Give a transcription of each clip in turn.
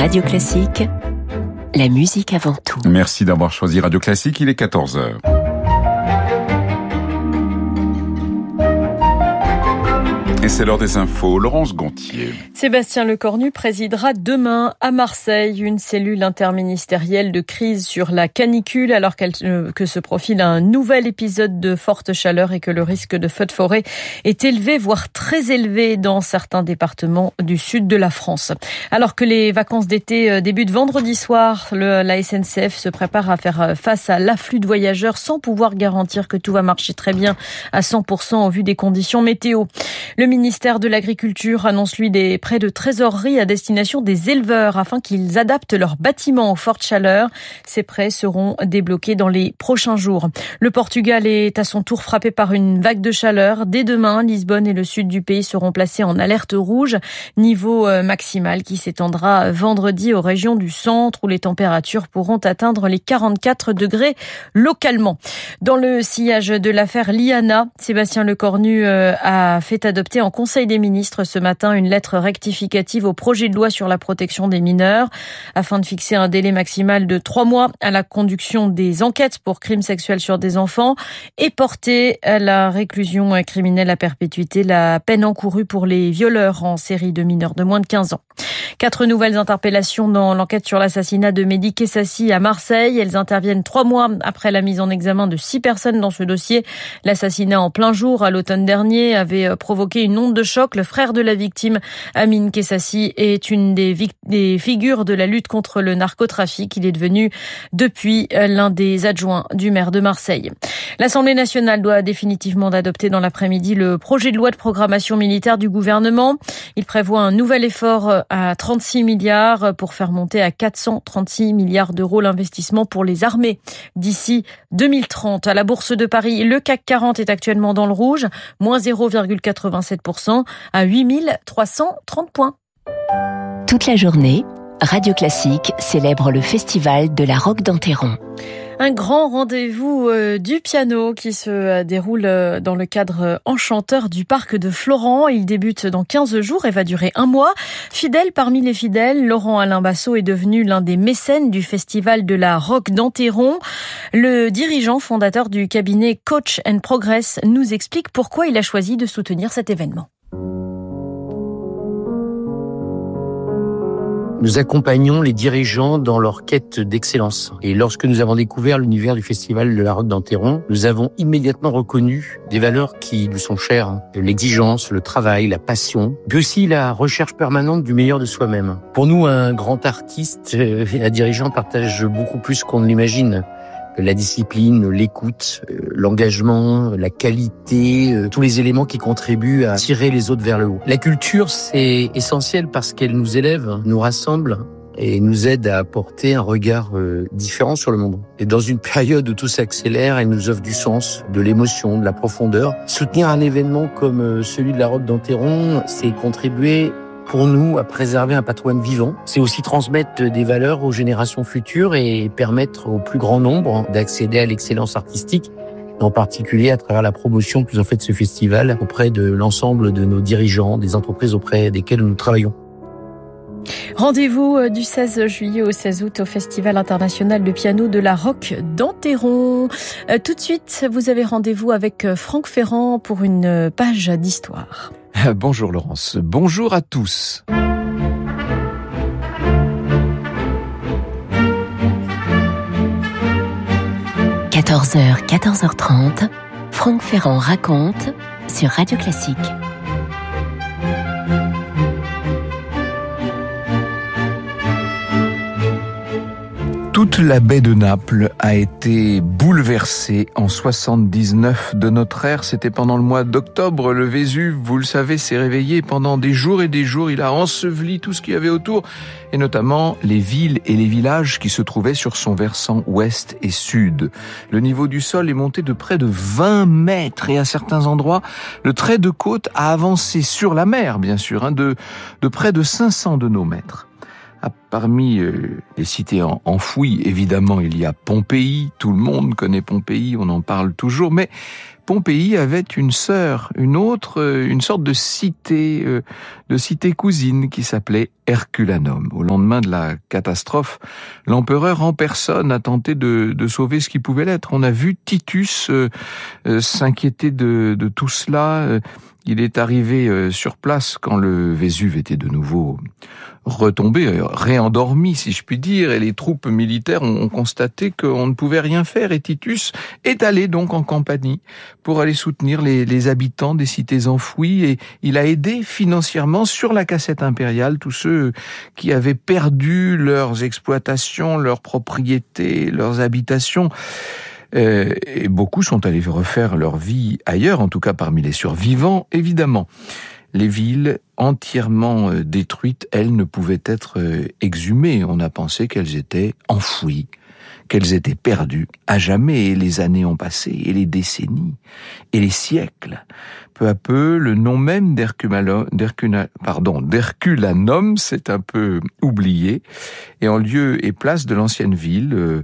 Radio Classique, la musique avant tout. Merci d'avoir choisi Radio Classique, il est 14h. Et c'est l'heure des infos. Laurence Gontier. Sébastien Lecornu présidera demain à Marseille une cellule interministérielle de crise sur la canicule alors que se profile un nouvel épisode de forte chaleur et que le risque de feux de forêt est élevé, voire très élevé dans certains départements du sud de la France. Alors que les vacances d'été débutent vendredi soir, la SNCF se prépare à faire face à l'afflux de voyageurs sans pouvoir garantir que tout va marcher très bien à 100% au vu des conditions météo. Le ministère de l'Agriculture annonce lui des prêts de trésorerie à destination des éleveurs afin qu'ils adaptent leurs bâtiments aux fortes chaleurs. Ces prêts seront débloqués dans les prochains jours. Le Portugal est à son tour frappé par une vague de chaleur. Dès demain, Lisbonne et le sud du pays seront placés en alerte rouge, niveau maximal qui s'étendra vendredi aux régions du centre où les températures pourront atteindre les 44 degrés localement. Dans le sillage de l'affaire Liana, Sébastien Lecornu a fait adopter en Conseil des ministres ce matin une lettre rectificative au projet de loi sur la protection des mineurs afin de fixer un délai maximal de 3 mois à la conduction des enquêtes pour crimes sexuels sur des enfants et porter à la réclusion criminelle à perpétuité la peine encourue pour les violeurs en série de mineurs de moins de 15 ans. 4 nouvelles interpellations dans l'enquête sur l'assassinat de Mehdi Kessassi à Marseille. Elles interviennent 3 mois après la mise en examen de 6 personnes dans ce dossier. L'assassinat en plein jour à l'automne dernier avait provoqué une onde de choc. Le frère de la victime, Amine Kessassi, est une des figures de la lutte contre le narcotrafic. Il est devenu depuis l'un des adjoints du maire de Marseille. L'Assemblée nationale doit définitivement adopter dans l'après-midi le projet de loi de programmation militaire du gouvernement. Il prévoit un nouvel effort à 36 milliards pour faire monter à 436 milliards d'euros l'investissement pour les armées d'ici 2030. À la Bourse de Paris, le CAC 40 est actuellement dans le rouge, moins 0,87% à 8330 points. Toute la journée, Radio Classique célèbre le festival de la Roque d'Enterron. Un grand rendez-vous du piano qui se déroule dans le cadre enchanteur du parc de Florent. Il débute dans 15 jours et va durer 1 mois. Fidèle parmi les fidèles, Laurent-Alain Bassot est devenu l'un des mécènes du festival de la Roque d'Enterron. Le dirigeant fondateur du cabinet Coach and Progress nous explique pourquoi il a choisi de soutenir cet événement. Nous accompagnons les dirigeants dans leur quête d'excellence. Et lorsque nous avons découvert l'univers du festival de la Roque d'Enterron, nous avons immédiatement reconnu des valeurs qui nous sont chères. L'exigence, le travail, la passion, puis aussi la recherche permanente du meilleur de soi-même. Pour nous, un grand artiste et un dirigeant partagent beaucoup plus qu'on ne l'imagine. La discipline, l'écoute, l'engagement, la qualité, tous les éléments qui contribuent à tirer les autres vers le haut. La culture, c'est essentiel parce qu'elle nous élève, nous rassemble et nous aide à apporter un regard différent sur le monde. Et dans une période où tout s'accélère, elle nous offre du sens, de l'émotion, de la profondeur. Soutenir un événement comme celui de la Roque d'Enterron, c'est contribuer pour nous à préserver un patrimoine vivant. C'est aussi transmettre des valeurs aux générations futures et permettre au plus grand nombre d'accéder à l'excellence artistique, en particulier à travers la promotion que nous avons faite de ce festival auprès de l'ensemble de nos dirigeants, des entreprises auprès desquelles nous travaillons. Rendez-vous du 16 juillet au 16 août au Festival international de piano de la Roque d'Enterron. Tout de suite, vous avez rendez-vous avec Franck Ferrand pour une page d'histoire. Bonjour Laurence, bonjour à tous. – 14h, 14h30, Franck Ferrand raconte sur Radio Classique. Toute la baie de Naples a été bouleversée en 79 de notre ère. C'était pendant le mois d'octobre. Le Vésuve, vous le savez, s'est réveillé pendant des jours et des jours. Il a enseveli tout ce qu'il y avait autour, et notamment les villes et les villages qui se trouvaient sur son versant ouest et sud. Le niveau du sol est monté de près de 20 mètres et à certains endroits, le trait de côte a avancé sur la mer, bien sûr, de près de 500 de nos mètres. Parmi les cités enfouies, évidemment, il y a Pompéi. Tout le monde connaît Pompéi, on en parle toujours, mais Pompéi avait une sœur, une sorte de cité cousine qui s'appelait Herculanum. Au lendemain de la catastrophe, l'empereur en personne a tenté de sauver ce qui pouvait l'être. On a vu Titus s'inquiéter de tout cela. Il est arrivé sur place quand le Vésuve était de nouveau retombé, réendormi si je puis dire, et les troupes militaires ont constaté qu'on ne pouvait rien faire, et Titus est allé donc en Campanie pour aller soutenir les habitants des cités enfouies, et il a aidé financièrement sur la cassette impériale tous ceux qui avaient perdu leurs exploitations, leurs propriétés, leurs habitations. Et beaucoup sont allés refaire leur vie ailleurs, en tout cas parmi les survivants, évidemment. Les villes entièrement détruites, elles ne pouvaient être exhumées. On a pensé qu'elles étaient enfouies, qu'elles étaient perdues à jamais. Et les années ont passé, et les décennies, et les siècles. Peu à peu, le nom même d'Herculanum s'est un peu oublié. Et en lieu et place de l'ancienne ville,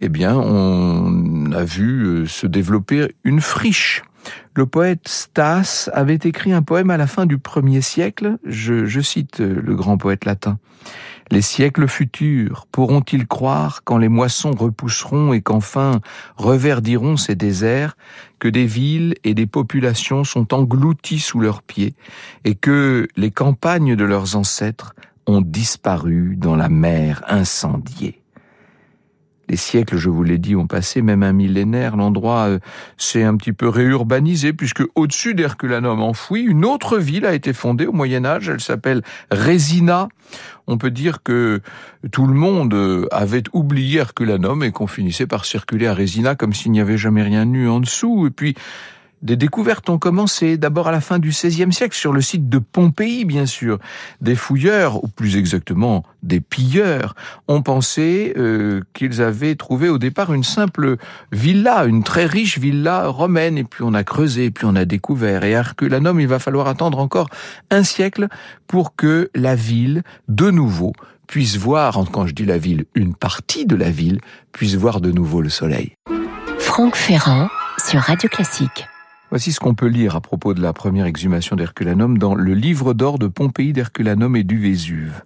on a vu se développer une friche. Le poète Stas avait écrit un poème à la fin du 1er siècle, je cite le grand poète latin. « Les siècles futurs pourront-ils croire quand les moissons repousseront et qu'enfin reverdiront ces déserts, que des villes et des populations sont englouties sous leurs pieds et que les campagnes de leurs ancêtres ont disparu dans la mer incendiée ?» Les siècles, je vous l'ai dit, ont passé, même un millénaire. L'endroit s'est un petit peu réurbanisé, puisque au-dessus d'Herculanum enfoui, une autre ville a été fondée au Moyen-Âge. Elle s'appelle Résina. On peut dire que tout le monde avait oublié Herculanum et qu'on finissait par circuler à Résina comme s'il n'y avait jamais rien eu en dessous. Et puis, des découvertes ont commencé, d'abord à la fin du XVIe siècle, sur le site de Pompéi, bien sûr. Des fouilleurs, ou plus exactement des pilleurs, ont pensé qu'ils avaient trouvé au départ une simple villa, une très riche villa romaine. Et puis on a creusé, puis on a découvert. Et à Herculanum, il va falloir attendre encore un siècle pour que la ville, de nouveau, puisse voir, quand je dis la ville, une partie de la ville, puisse voir de nouveau le soleil. Franck Ferrand sur Radio Classique. Voici ce qu'on peut lire à propos de la première exhumation d'Herculanum dans le livre d'or de Pompéi, d'Herculanum et du Vésuve.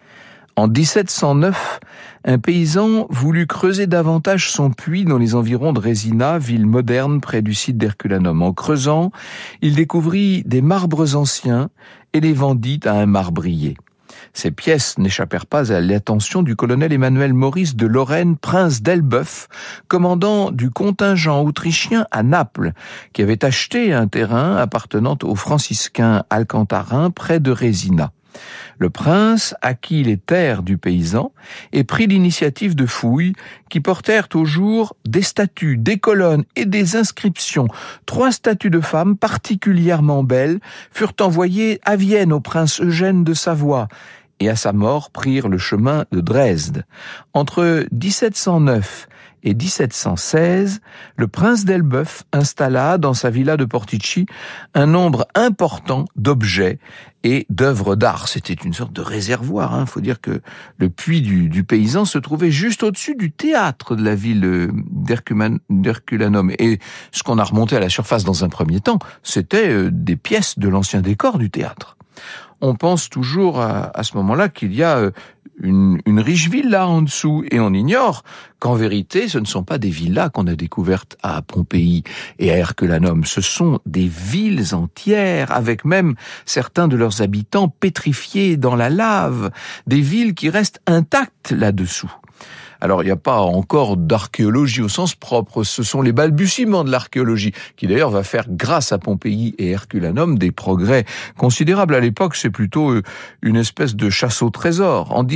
En 1709, un paysan voulut creuser davantage son puits dans les environs de Résina, ville moderne près du site d'Herculanum. En creusant, il découvrit des marbres anciens et les vendit à un marbrier. Ces pièces n'échappèrent pas à l'attention du colonel Emmanuel Maurice de Lorraine, prince d'Elbeuf, commandant du contingent autrichien à Naples, qui avait acheté un terrain appartenant aux franciscains alcantarins près de Résina. Le prince acquit les terres du paysan et prit l'initiative de fouilles qui portèrent au jour des statues, des colonnes et des inscriptions. 3 statues de femmes particulièrement belles furent envoyées à Vienne au prince Eugène de Savoie et à sa mort prirent le chemin de Dresde. Entre 1709 et 1716, le prince d'Elbeuf installa dans sa villa de Portici un nombre important d'objets et d'œuvres d'art. C'était une sorte de réservoir. Faut dire que le puits du paysan se trouvait juste au-dessus du théâtre de la ville d'Herculanum. Et ce qu'on a remonté à la surface dans un premier temps, c'était des pièces de l'ancien décor du théâtre. On pense toujours à ce moment-là qu'il y a une riche villa en dessous, et on ignore qu'en vérité, ce ne sont pas des villas qu'on a découvertes à Pompéi et à Herculanum, ce sont des villes entières, avec même certains de leurs habitants pétrifiés dans la lave, des villes qui restent intactes là-dessous. Alors, il n'y a pas encore d'archéologie au sens propre, ce sont les balbutiements de l'archéologie, qui d'ailleurs va faire, grâce à Pompéi et Herculanum, des progrès considérables. À l'époque, c'est plutôt une espèce de chasse au trésor. En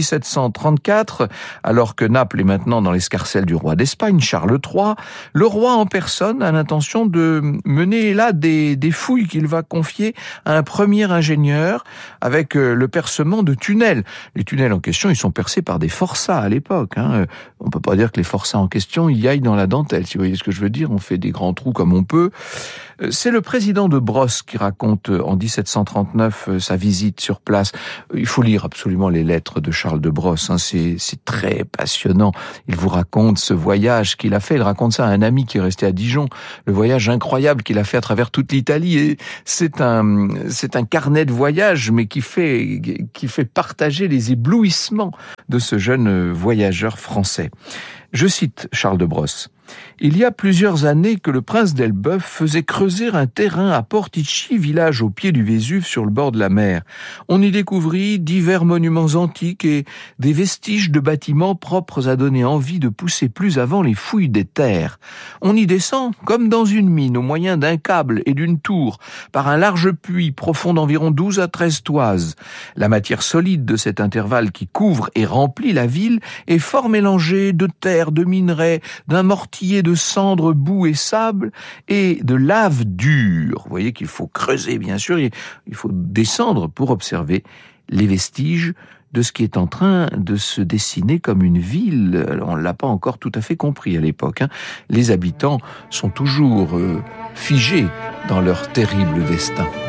1734, alors que Naples est maintenant dans l'escarcelle du roi d'Espagne, Charles III, le roi en personne a l'intention de mener là des fouilles qu'il va confier à un premier ingénieur avec le percement de tunnels. Les tunnels en question, ils sont percés par des forçats à l'époque, on peut pas dire que les forçats en question y aillent dans la dentelle, si vous voyez ce que je veux dire. On fait des grands trous comme on peut. C'est le président de Brosse qui raconte en 1739 sa visite sur place. Il faut lire absolument les lettres de Charles de Brosse, c'est très passionnant. Il vous raconte ce voyage qu'il a fait. Il raconte ça à un ami qui est resté à Dijon, le voyage incroyable qu'il a fait à travers toute l'Italie. Et c'est un carnet de voyage, mais qui fait partager les éblouissements de ce jeune voyageur français. Je cite Charles de Brosse. « Il y a plusieurs années que le prince d'Elbeuf faisait creuser un terrain à Portici, village au pied du Vésuve sur le bord de la mer. On y découvrit divers monuments antiques et des vestiges de bâtiments propres à donner envie de pousser plus avant les fouilles des terres. On y descend comme dans une mine au moyen d'un câble et d'une tour, par un large puits profond d'environ 12 à 13 toises. La matière solide de cet intervalle qui couvre et remplit la ville est fort mélangée de terre, de minerais, d'un mortier de cendres, boue et sable et de lave dure. » Vous voyez qu'il faut creuser, bien sûr, il faut descendre pour observer les vestiges de ce qui est en train de se dessiner comme une ville. Alors, on ne l'a pas encore tout à fait compris à l'époque. Les habitants sont toujours figés dans leur terrible destin.